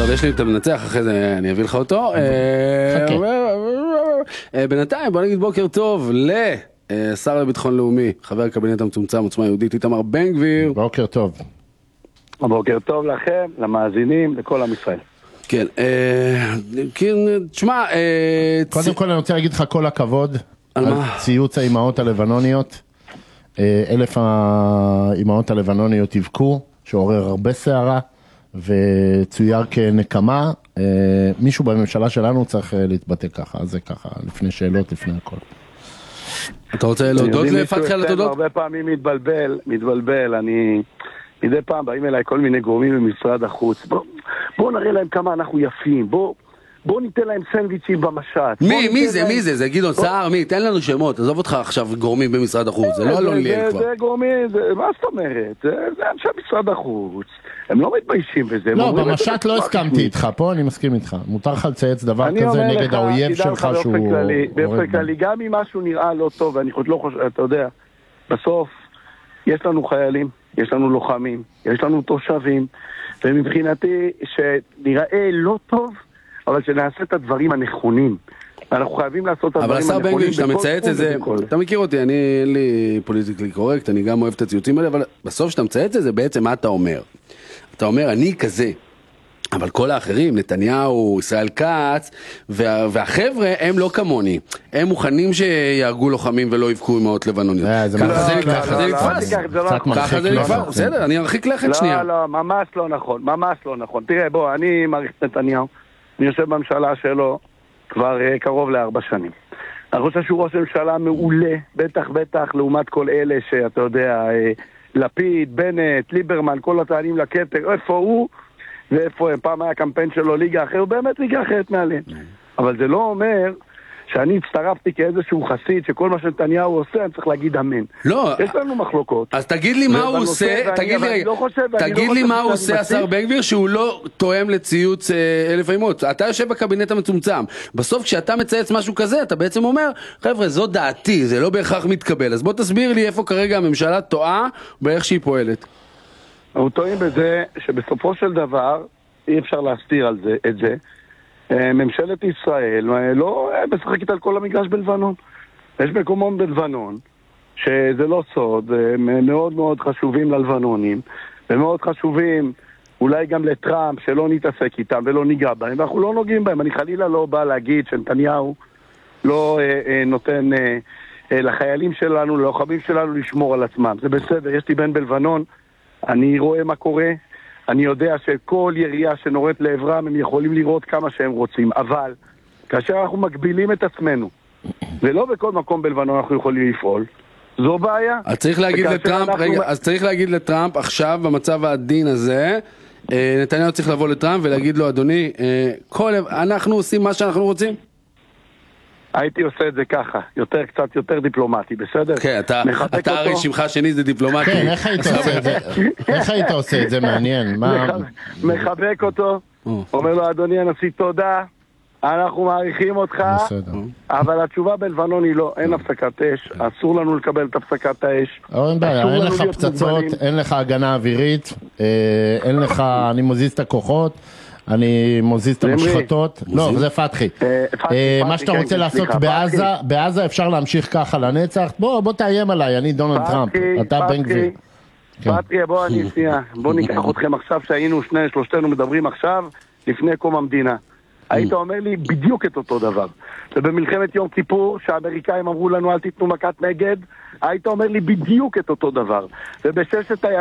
עוד יש לי את המנצח, אחרי זה אני אביא לך אותו. בינתיים בוא נגיד בוקר טוב לשר לביטחון לאומי, חבר הקבינט המצומצם עוצמה יהודית, איתמר בן גביר. בוקר טוב. בוקר טוב לכם, למאזינים, לכל עם ישראל. כן, תשמע, קודם כל אני רוצה להגיד לך כל הכבוד על על מה? ציוץ האימהות הלבנוניות. 1,000 האימהות הלבנוניות יבכו, שעורר הרבה שערה וצויר כנקמה. מישהו בממשלה שלנו צריך להתבטא ככה, אז זה ככה, לפני שאלות, לפני הכל. אתה רוצה להודות לפתח על התודות? הרבה פעמים מתבלבל, אני מדי פעם באים אליי כל מיני גורמים במשרד החוץ, בואו נראה להם כמה אנחנו יפים, בואו ניתן להם סנדוויצ'ים במשט. מי זה? זה גדעון סער? מי? תן לנו שמות, עזוב אותך עכשיו גורמים במשרד החוץ, זה לא אלון ליאל כבר. זה גורמים, מה זאת אומרת? זה אנשי משרד החוץ, הם לא מתביישים בזה. לא, במשט לא הסכמתי איתך, פה אני מסכים איתך. מותר לך לצייץ דבר כזה נגד האויב שלך שהוא... באופן כללי, גם אם משהו נראה לא טוב, ואני לא חושב, אתה יודע, בסוף יש לנו חיילים, יש לנו לוחמים, יש לנו תושבים, ומבחינתי שנראה לא טוב, אבל שנעשה את הדברים הנכונים. אנחנו חייבים לעשות את הדברים הנכונים. אבל השר בן גביר, שאתה מצייץ את זה, אתה מכיר אותי, אין לי פוליטיקלי קורקט, אני גם אוהב את הציוצים האלה, אבל בסוף שאתה מצייץ את זה, בעצם מה אתה אומר? אתה אומר, אני כזה, אבל כל האחרים, נתניהו, ישראל כץ, והחבר'ה הם לא כמוני. הם מוכנים שיהרגו לוחמים ולא יבכו אמהות לבנוניות. ככה זה נתפס. ככה זה נתפס. בסדר, אני ארחיק לכת שנייה. לא, ממש לא נכון, ממש לא נכון. תראה, בוא, אני מעריך את נתניהו. אני יושב בממשלה שלו כבר קרוב ל4 שנים. אני חושב שהוא ראש ממשלה מעולה, בטח, לעומת כל אלה שאתה יודע, לפיד, בנט, ליברמן, כל הטענים לכתר, איפה הוא ואיפה פעם היה קמפיין שלו ליגה אחרת, הוא באמת ליגה אחרת מעליהם. אבל זה לא אומר שאני הצטרפתי כאיזשהו חסיד שכל מה שנתניהו עושה אני צריך להגיד אמן. לא. יש לנו מחלוקות. אז תגיד לי מה הוא עושה, תגיד לי מה הוא עושה השר בן גביר שהוא לא תואם לציוץ 1,000 האימהות. אתה יושב בקבינט המצומצם. בסוף כשאתה מצייץ משהו כזה אתה בעצם אומר, חבר'ה זו דעתי, זה לא בהכרח מתקבל. אז בוא תסביר לי איפה כרגע הממשלה טועה באיך שהיא פועלת. אנחנו טועים בזה שבסופו של דבר אי אפשר להסתיר את זה. ממשלת ישראל לא משחקת על כל המגרש בלבנון. יש מקומות בלבנון שזה לא סוד, הם מאוד מאוד חשובים ללבנונים ומאוד חשובים אולי גם לטראמפ שלא נתעסק איתם ולא ניגע בהם, ואנחנו לא נוגעים בהם. אני חלילה לא בא להגיד שנתניהו לא נותן לחיילים שלנו, ללוחמים שלנו לשמור על עצמם. זה בסדר, יש לי בן בלבנון, אני רואה מה קורה, אני יודע שכל ירייה שנורית לעברם הם יכולים לראות כמה שהם רוצים, אבל כאשר אנחנו מגבילים את עצמנו ולא בכל מקום בלבנון אנחנו יכולים לפעול, זו בעיה. אז צריך להגיד לטראמפ, עכשיו במצב העדין הזה, נתניהו צריך לבוא לטראמפ ולהגיד לו, אדוני, אנחנו עושים מה שאנחנו רוצים? הייתי עושה את זה ככה, קצת יותר דיפלומטי, בסדר? כן, אתה הרי שמך שני זה דיפלומטי. כן, איך היית עושה את זה? מעניין. מחבק אותו, אומר לו, אדוני הנשיא, תודה, אנחנו מעריכים אותך, אבל התשובה בלבנון היא לא, אין הפסקת אש, אסור לנו לקבל את הפסקת האש. אין בעיה, אין לך פצצות, אין לך הגנה אווירית, אין לך, אני מוזיז את הכוחות, אני מוזיז את המשחטות. לא, זה פתחי. מה שאתה רוצה לעשות בעזה אפשר להמשיך ככה לנצח. בוא תאיים עליי, אני דונלד טראמפ, אתה בן גביר. פתחי, בוא ניקח אתכם עכשיו שהיינו שלושתנו מדברים עכשיו לפני קום המדינה. היית אומר לי בדיוק את אותו דבר. ובמלחמת יום כיפור שהאמריקאים אמרו לנו אל תיתנו מכת נגד, היית אומר לי בדיוק את אותו דבר. ובששת